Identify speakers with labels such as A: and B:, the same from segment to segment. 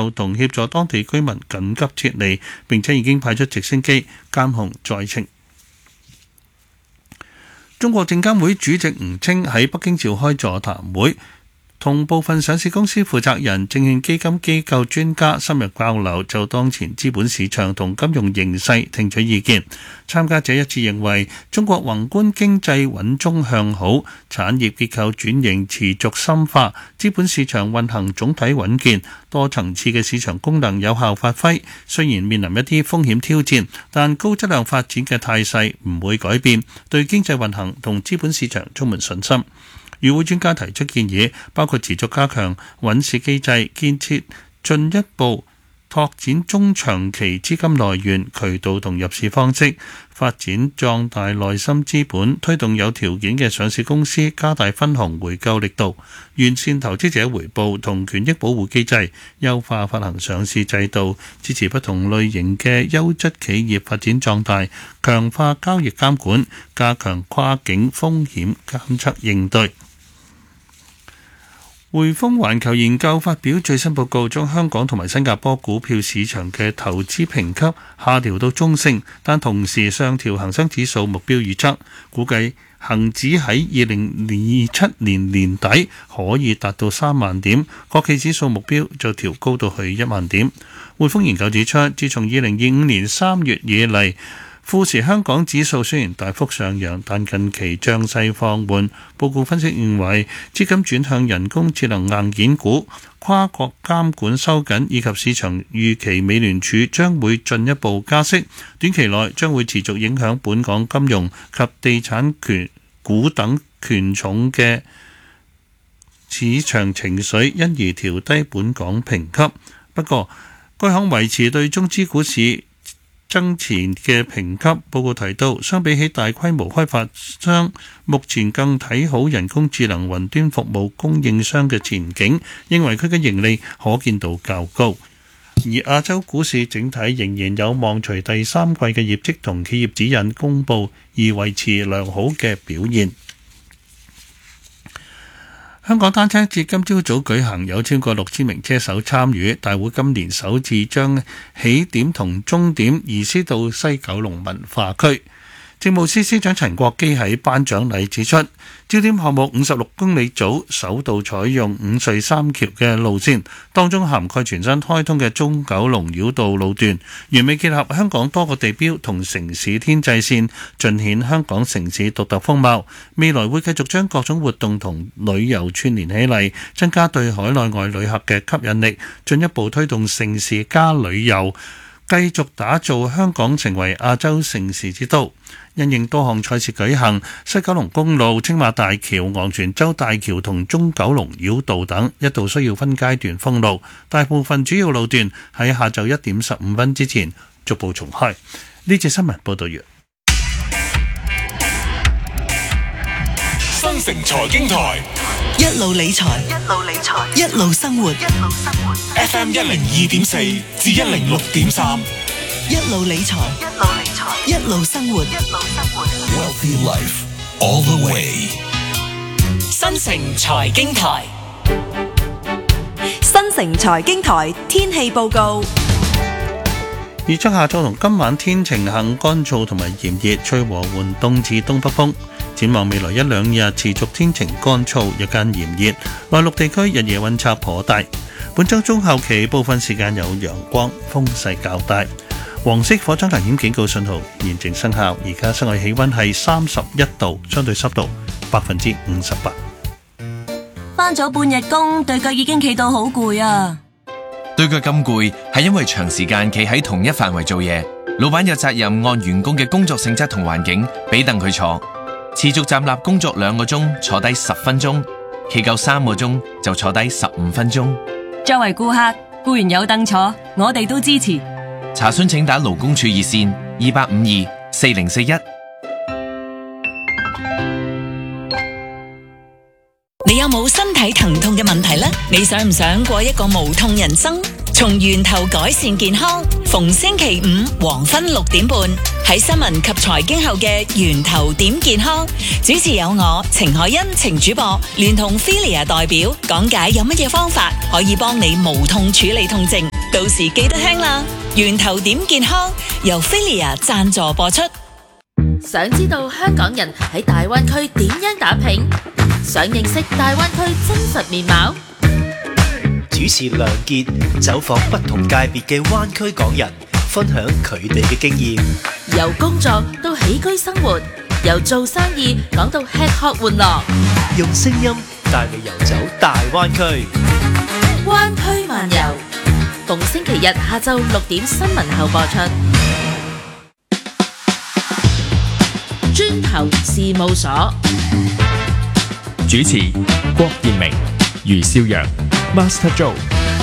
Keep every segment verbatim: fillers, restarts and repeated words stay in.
A: 救同協助當地居民緊急撤離，並且已經派出直升機監控災情。中國證監會主席吳清喺北京召開座談會，同部分上市公司負責人、證券基金機構專家深入交流，就當前資本市場同金融形勢聽取意見。參加者一致認為，中國宏觀經濟穩中向好，產業結構轉型持續深化，資本市場運行總體穩健，多層次嘅市場功能有效發揮。雖然面臨一啲風險挑戰，但高質量發展嘅態勢唔會改變，對經濟運行同資本市場充滿信心。與會專家提出建議，包括持續加強穩市機制，建設進一步拓展中長期資金來源、渠道同入市方式，發展壯大內心資本，推動有條件嘅上市公司加大分紅回購力度，完善投資者回報同權益保護機制，優化發行上市制度，支持不同類型嘅優質企業發展壯大，強化交易監管，加強跨境風險監測應對。匯豐環球研究發表最新報告，將香港同埋新加坡股票市場嘅投資評級下調到中性，但同時上調恒生指數目標預測，估計恒指喺二零二七年年底可以達到三萬點，國企指數目標就調高到去一萬點。匯豐研究指出，自從二零二五年三月以嚟，富時香港指數雖然大幅上揚，但近期漲勢放緩。報告分析認為，資金轉向人工智能硬件股、跨國監管收緊以及市場預期美聯儲將會進一步加息，短期內將會持續影響本港金融及地產權股等權重嘅市場情緒，因而調低本港評級。不過，該行維持對中資股市增前嘅評級。報告提到，相比起大規模開發商，目前更睇好人工智能雲端服務供應商嘅前景，認為佢嘅盈利可見度較高。而亞洲股市整體仍然有望隨第三季嘅業績同企業指引公佈而維持良好嘅表現。香港單車節今朝早舉行，有超過六千名車手參與。大會今年首次將起點同終點移師到西九龍文化區。政務司司長陳國基喺頒獎禮指出，焦點項目五十六公里組首度採用五隧三橋嘅路線，當中涵蓋全新開通嘅中九龍繞道路段，完美結合香港多個地標同城市天際線，盡顯香港城市獨特風貌。未來會繼續將各種活動同旅遊串聯起嚟，增加對海內外旅客嘅吸引力，進一步推動盛事加旅遊，繼續打造香港成為亞洲盛事之都。因應多項賽事舉行，西九龍公路、青馬大橋、昂船洲大橋同中九龍繞道等一度需要分階段封路，大部分主要路段喺下晝一點十五分之前逐步重開。呢節新聞報道完。
B: 新城財經台
C: 一路理財，一路理財，一路生活，一路生活。
B: F M 一零二點四至一零六點三，
C: 一路理財，一路理財，一路生活，一路生活。
B: Wealthy Life all the way。
D: 新城財經台，
E: 新城財經台天氣報告。
A: 預測下晝同今晚天晴行乾燥同埋炎熱，吹和緩東至東北風。展望未來一兩日持續天晴乾燥，日間炎熱，內陸地區日夜溫差頗大。本週中後期部分時間有陽光，風勢較大。黃色火災危險警告信號現正生效。而家室外氣溫係三十一度，相對濕度百分之五十八。
F: 返咗半日工，對腳已經企到好攰啊！
G: 對腳咁攰係因為長時間企喺同一範圍做嘢，老闆有責任按員工嘅工作性質同環境俾凳佢坐。持續站立工作兩個鐘，坐低十分鐘；企夠三個鐘就坐低十五分鐘。
F: 作為顧客，固然有凳坐，我哋都支持。
G: 查詢請打勞工處熱線二八五二四零四一。
C: 你有冇身體疼痛嘅問題呢？你想唔想過一個無痛人生？從源頭改善健康，逢星期五黃昏六點半喺新聞及財經後嘅源頭點健康，主持有我程海欣程主播，聯同 Filia 代表講解有乜嘢方法可以幫你無痛處理痛症。 到時記得聽啦。源頭點健康由 Filia 贊助播出。
H: 想知道香港人喺大灣區點樣打拼？想認識大灣區真實面貌？
I: 主持梁傑走訪不同界別嘅灣區港人，分享佢哋嘅經驗。
H: 由工作到起居生活，由做生意講到吃喝玩樂，
I: 用聲音帶你遊走大灣區。
H: 灣區漫遊，逢星期日下晝六點新聞後播出。磚頭事務所
J: 主持郭建明、余少陽、Master Joe。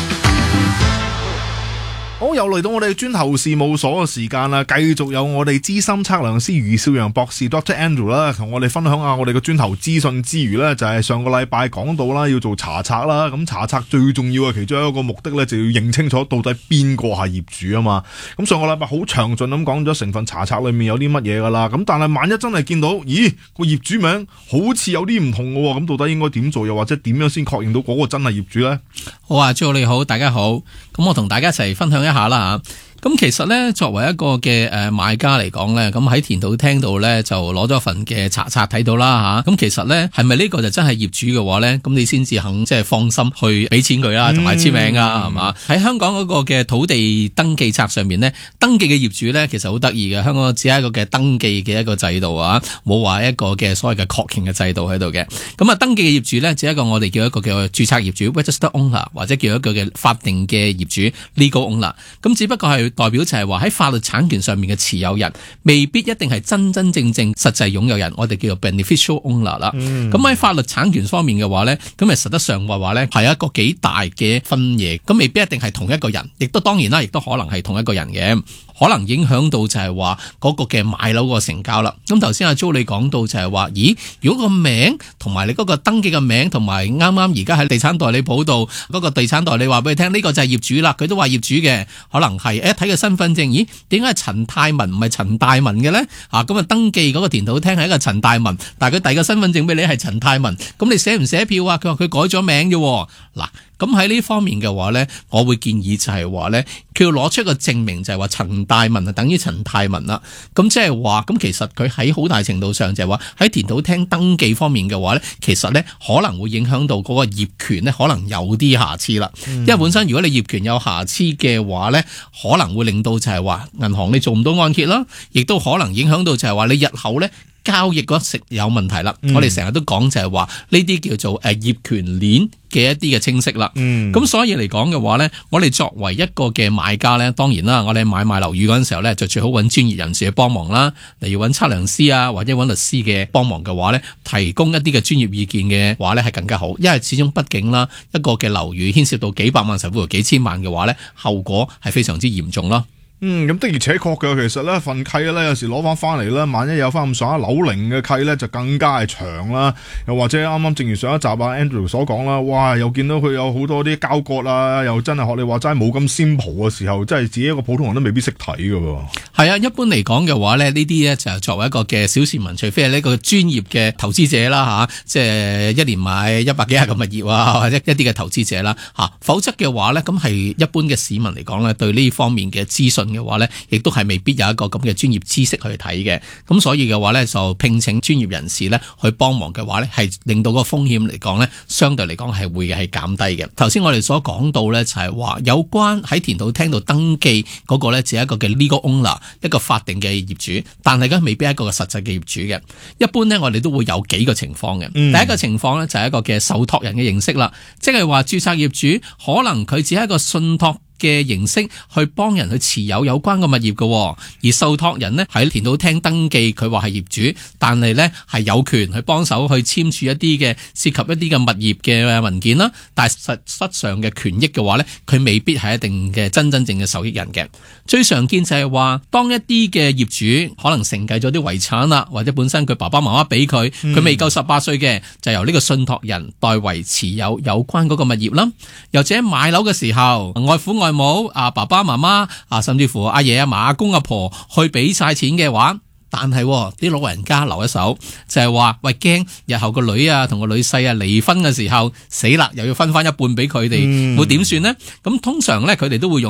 K: 好，又嚟到我哋磚頭事務所嘅時間啦，繼續有我哋資深測量師余少陽博士 Doctor Andrew 啦，同我哋分享下我哋嘅磚頭資訊之餘呢，就係、是、上個禮拜講到啦，要做查冊啦，咁查冊最重要嘅其中一個目的呢，就要認清楚到底邊個係業主啊嘛。咁上個禮拜好詳盡咁講咗成份查冊裏面有啲乜嘢噶啦，咁但係萬一真係見到，咦個業主名好似有啲唔同嘅喎，咁到底應該點做，又或者點樣先確認到嗰個真係業主呢？
L: 好啊，Joe你好，大家好，咁我同大家一齊分享一下啦吓。咁其實咧，作為一個嘅誒買家嚟講咧，咁喺田土廳度咧就攞咗份嘅查冊睇到啦吓。咁其實咧係咪呢個就真係業主嘅話咧，咁你先至肯即係放心去俾錢佢啦，同埋簽名啊，係嘛？喺香港嗰個嘅土地登記冊上面咧，登記嘅業主咧其實好得意嘅。香港只係一個嘅登記嘅一個制度啊，冇話一個嘅所謂嘅確認嘅制度喺度嘅。咁啊，登記嘅業主咧只係一個我哋叫一個叫註冊業主 registered owner， 或者叫一個嘅法定嘅業主 legal owner。咁只不過係代表就係話喺法律產權上面嘅持有人，未必一定係真真正正實際擁有人，我哋叫做 beneficial owner 啦。咁喺、嗯、法律產權方面嘅話咧，咁啊實質上話話咧係一個幾大嘅分野，咁未必一定係同一個人，亦都當然啦，亦都可能係同一個人嘅。可能影響到就係話嗰個嘅買樓個成交啦。咁頭先阿 Jo 你講到就係話，咦？如果個名同埋你嗰個登記嘅名同埋啱啱而家喺地產代理鋪度嗰個地產代理話俾你聽，呢、呢個就係業主啦。佢都話業主嘅，可能係一睇個身份證，咦？點解係陳泰文唔係陳大文嘅咧？啊，咁啊登記嗰個田土廳係一個陳大文，但係佢遞個身份證俾你係陳泰文，咁你寫唔寫票啊？佢話佢改咗名啫。嗱。咁喺呢方面嘅話咧，我會建議就係話咧，佢要攞出一個證明，就係話陳大文啊，等於陳泰文啦。咁即係話，咁其實佢喺好大程度上就係話喺田土廳登記方面嘅話咧，其實咧可能會影響到嗰個業權咧，可能有啲瑕疵啦。嗯、因為本身如果你業權有瑕疵嘅話咧，可能會令到就係話銀行你做唔到按揭啦，亦都可能影響到就係話你日後咧交易嗰時有問題啦。嗯、我哋成日都講就係話呢啲叫做誒業權鏈嘅一啲嘅清晰啦，咁、嗯、所以嚟講嘅話咧，我哋作為一個嘅買家咧，當然啦，我哋買賣樓宇嗰陣時候咧，就最好揾專業人士去幫忙啦，例如揾測量師啊，或者揾律師嘅幫忙嘅話咧，提供一啲嘅專業意見嘅話咧，係更加好，因為始終畢竟啦，一個嘅樓宇牽涉到幾百萬甚至乎幾千萬嘅話咧，後果係非常之嚴重咯。
K: 嗯，咁的而且確嘅，其實咧份契咧有時攞翻翻嚟咧，萬一有翻咁上下樓齡嘅契咧，就更加係長啦。又或者啱啱正如上一集啊 Andrew 所講啦，哇，又見到佢有好多啲交割啊，又真係學你話齋冇咁 simple 嘅時候，真係自己一個普通人都未必識睇㗎喎。係
L: 啊，一般嚟講嘅話咧，呢啲咧就作為一個嘅小市民，除非係呢個專業嘅投資者啦吓，即係一年買一百幾廿個物業啊，或者一啲嘅投資者啦吓，否則嘅話咧，咁係一般嘅市民嚟講咧，對呢方面嘅資訊嘅話咧，亦都係未必有一個咁嘅專業知識去睇嘅，咁所以嘅話咧，就聘請專業人士咧去幫忙嘅話咧，係令到個風險嚟講咧，相對嚟講係會係減低嘅。頭先我哋所講到咧，就係話有關喺田土廳度登記嗰個咧，只係一個嘅 legal owner， 一個法定嘅業主，但係咧未必係一個實際嘅業主嘅。一般咧，我哋都會有幾個情況嘅。嗯、第一個情況咧就係一個嘅受託人嘅形式啦，即係話註冊業主可能佢只係一個信託嘅形式去幫人去持有有關嘅物業嘅，而受託人呢喺田土廳登記，佢話係業主，但係呢係有權去幫手去簽署一啲嘅涉及一啲嘅物業嘅文件啦。但係實質上嘅權益嘅話呢，佢未必係一定嘅真真正嘅受益人嘅。最常見就係話，當一啲嘅業主可能承繼咗啲遺產啦，或者本身佢爸爸媽媽俾佢，佢未夠十八歲嘅，就由呢個信託人代為持有有關嗰個物業啦。又或者買樓嘅時候，外父外母啊，爸爸媽媽啊，甚至乎阿爺阿嫲阿公阿婆去俾晒錢嘅話，但係啲老人家留一手，就係話喂，驚日後個女啊同個女婿啊離婚嘅時候死啦，又要分翻一半俾佢哋，會點算呢？咁通常咧，佢哋都會用